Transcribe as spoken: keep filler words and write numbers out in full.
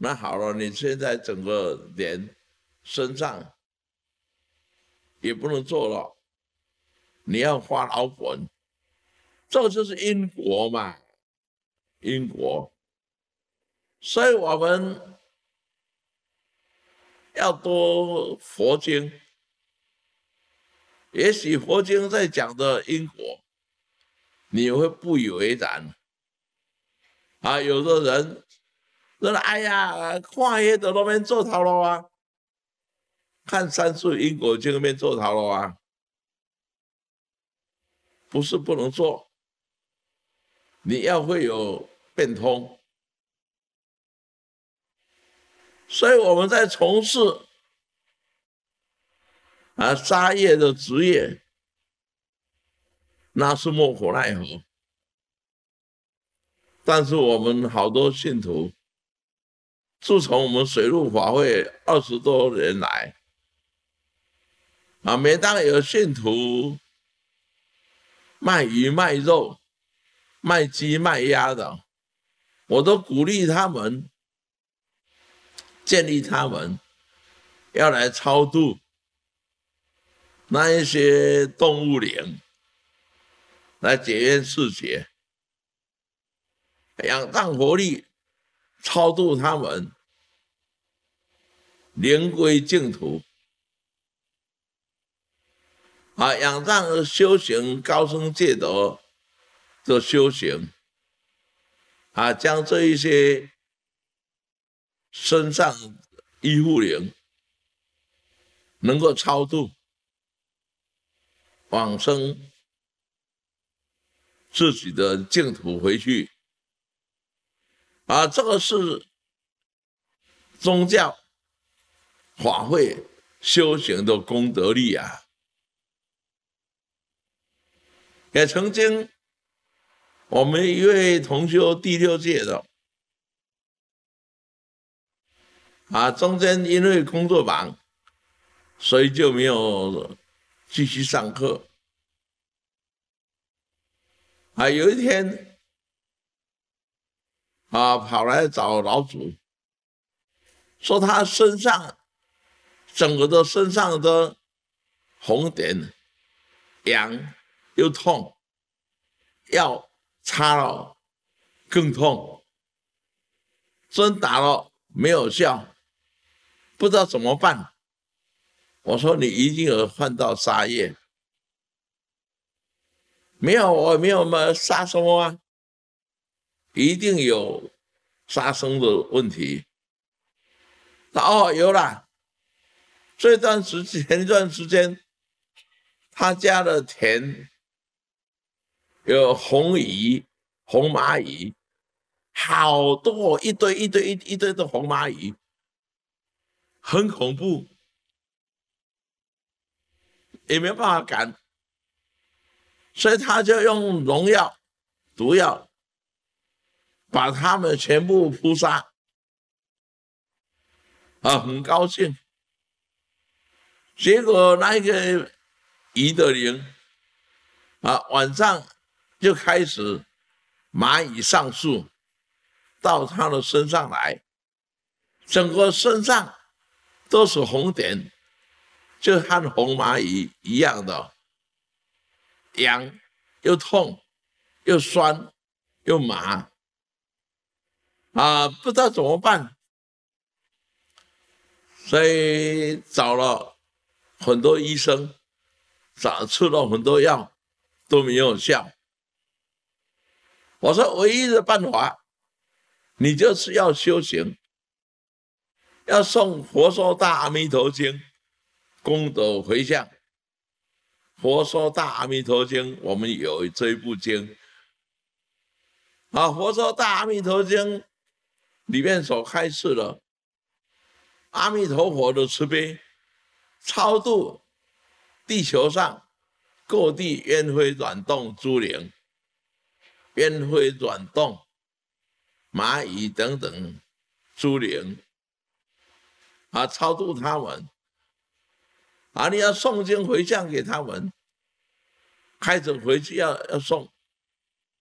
那好了，你现在整个脸、身上也不能做了，你要花老本，这就是因果嘛，因果。所以我们要多佛经，也许佛经在讲的因果，你会不以为然。啊，有的人说：“哎呀，看迄都那边做头路啊，看三世因果经那边做头路啊。”不是不能做，你要会有变通。所以我们在从事啊杀业的职业，那是莫可奈何。但是我们好多信徒，自从我们水陆法会二十多年来，啊，每当有信徒卖鱼卖肉、卖鸡卖鸭的，我都鼓励他们，建议他们要来超度那一些动物灵，来解冤释结，仰仗佛力超度他们，灵归净土。啊，仰仗修行高僧戒德的修行，啊，将这一些身上依附灵能够超度往生自己的净土回去。啊，这个是宗教法会修行的功德力啊。也曾经我们一位同修第六届的啊，中间因为工作忙，所以就没有继续上课。啊，有一天啊，跑来找老祖，说他身上整个的身上的红点痒又痛，药擦了更痛，针打了没有效，不知道怎么办。我说你一定有犯到杀业。没有，我没有么杀生啊，一定有杀生的问题。哦，有啦，这段时间前一段时间，他家的田有红蚁、红蚂蚁，好多一堆一堆一一堆的红蚂蚁，很恐怖，也没办法赶，所以他就用农药、毒药把它们全部扑杀。啊，很高兴。结果那个蚁的灵啊，晚上就开始蚂蚁上树到他的身上来，整个身上都是红点，就和红蚂蚁一样的，痒又痛又酸又麻啊，不知道怎么办。所以找了很多医生，找吃了很多药都没有效。我说唯一的办法，你就是要修行，要诵《佛说大阿弥陀经》，功德回向。《佛说大阿弥陀经》，我们有这一部经啊，《佛说大阿弥陀经》里面所开示的阿弥陀佛的慈悲，超度地球上各地冤灰软动诸灵、冤灰软动、蚂蚁等等诸灵啊，超度他们啊！你要诵经回向给他们，开始回去要要诵